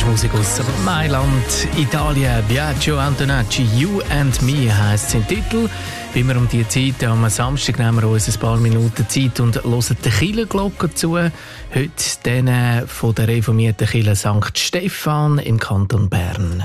ist Musik aus Mailand, Italien. Biagio Antonacci, You and Me heisst sein Titel. Wie wir um diese Zeit am Samstag nehmen wir uns ein paar Minuten Zeit und hören die Kirchenglocke zu. Heute von der reformierten Kirche St. Stephan im Kanton Bern.